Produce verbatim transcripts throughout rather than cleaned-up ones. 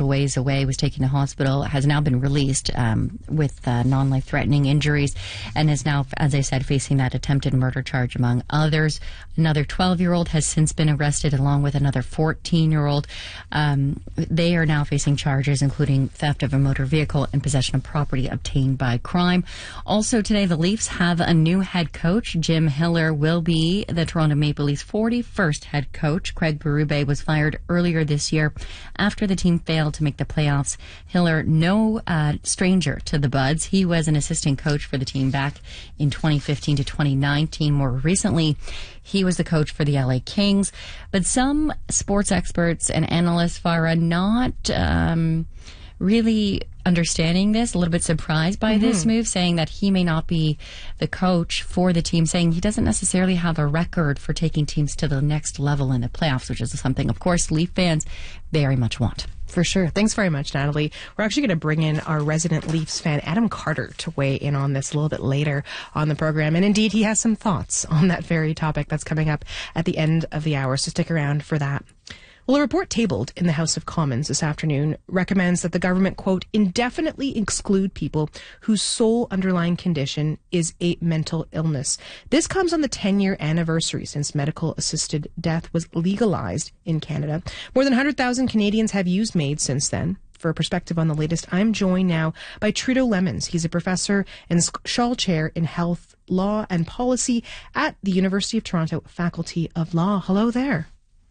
ways away, was taken to hospital, has now been released um, with uh, non-life-threatening injuries, and is now, as I said, facing that attempted murder charge, among others. Another twelve-year-old has since been arrested, along with another fourteen-year-old. Um, they are now facing charges, including theft of a motor vehicle and possession of property obtained by crime. Also today, the Leafs have a new head coach. Jim Hiller will be the Toronto Maple Leafs' forty-first head coach. Craig Berube was fired earlier this year after the team failed to make the playoffs. Hiller, no uh, stranger to the Buds. He was an assistant coach for the team back in twenty fifteen to twenty nineteen. More recently, he was the coach for the L A Kings. But some sports experts and analysts, Farah, not um, really understanding this, a little bit surprised by mm-hmm. this move, saying that he may not be the coach for the team, saying he doesn't necessarily have a record for taking teams to the next level in the playoffs, which is something, of course, Leaf fans very much want. For sure. Thanks very much, Natalie. We're actually going to bring in our resident Leafs fan, Adam Carter, to weigh in on this a little bit later on the program. And indeed, he has some thoughts on that very topic that's coming up at the end of the hour, so stick around for that. Well, a report tabled in the House of Commons this afternoon recommends that the government, quote, indefinitely exclude people whose sole underlying condition is a mental illness. This comes on the ten-year anniversary since medical-assisted death was legalized in Canada. More than one hundred thousand Canadians have used MAID since then. For a perspective on the latest, I'm joined now by Trudeau Lemons. He's a professor and Shaw Chair in Health, Law and Policy at the University of Toronto Faculty of Law. Hello there.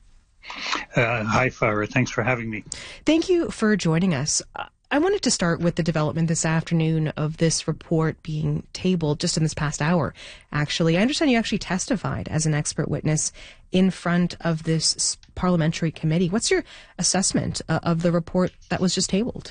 Uh, hi, Farah. Thanks for having me. Thank you for joining us. I wanted to start with the development this afternoon of this report being tabled just in this past hour, actually. I understand you actually testified as an expert witness in front of this parliamentary committee. What's your assessment uh, of the report that was just tabled?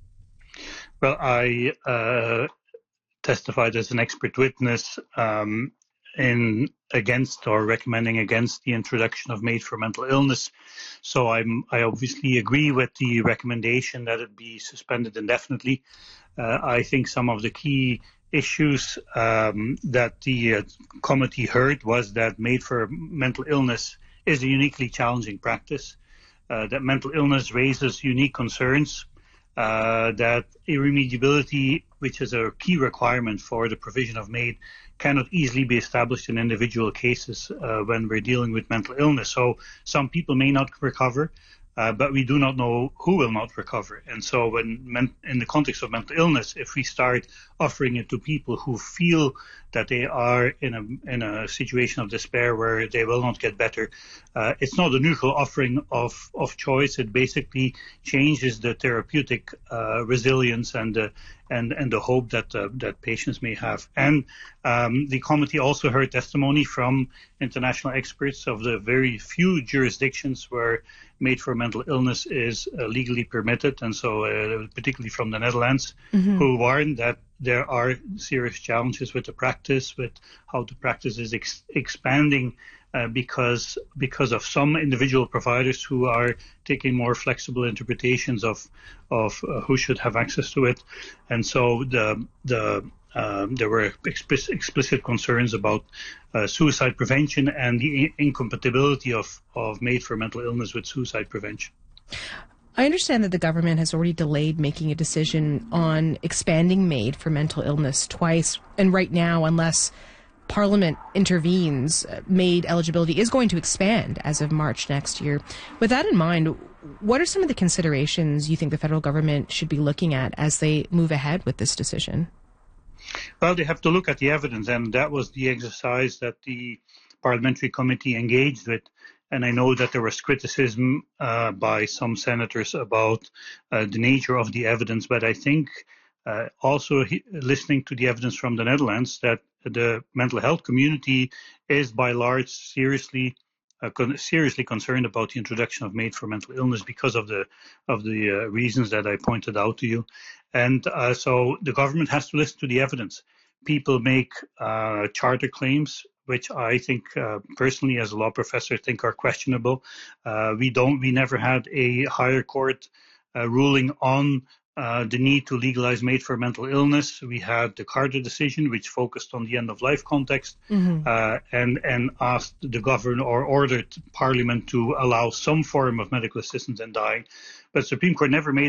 Well, I uh, testified as an expert witness um, in against or recommending against the introduction of MAID for mental illness. So I'm, I obviously agree with the recommendation that it be suspended indefinitely. Uh, I think some of the key issues um, that the uh, committee heard was that MAID for mental illness is a uniquely challenging practice, uh, that mental illness raises unique concerns, uh, that irremediability, which is a key requirement for the provision of MAID, cannot easily be established in individual cases uh, when we're dealing with mental illness. So some people may not recover, uh, but we do not know who will not recover. And so when men- in the context of mental illness, if we start offering it to people who feel that they are in a in a situation of despair where they will not get better, uh, it's not a neutral offering of, of choice. It basically changes the therapeutic uh, resilience and the and and the hope that uh, that patients may have. And um, the committee also heard testimony from international experts of the very few jurisdictions where MAID for mental illness is uh, legally permitted, and so uh, particularly from the Netherlands, mm-hmm. who warned that there are serious challenges with the practice, with how the practice is ex- expanding uh, because because of some individual providers who are taking more flexible interpretations of of uh, who should have access to it. And so the the um, there were explicit, explicit concerns about uh, suicide prevention and the in- incompatibility of, of MAID for mental illness with suicide prevention. I understand that the government has already delayed making a decision on expanding MAID for mental illness twice. And right now, unless Parliament intervenes, MAID eligibility is going to expand as of March next year. With that in mind, what are some of the considerations you think the federal government should be looking at as they move ahead with this decision? Well, they have to look at the evidence, and that was the exercise that the parliamentary committee engaged with. And I know that there was criticism uh, by some senators about uh, the nature of the evidence, but I think uh, also he, listening to the evidence from the Netherlands, that the mental health community is by large seriously uh, con- seriously concerned about the introduction of MAID for mental illness because of the of the uh, reasons that I pointed out to you. And uh, so the government has to listen to the evidence. People make uh, charter claims, which I think uh, personally as a law professor think are questionable. Uh, we don't, we never had a higher court uh, ruling on uh, the need to legalize MAID for mental illness. We had the Carter decision, which focused on the end of life context, mm-hmm. uh, and and asked the governor or ordered Parliament to allow some form of medical assistance in dying. But the Supreme Court never made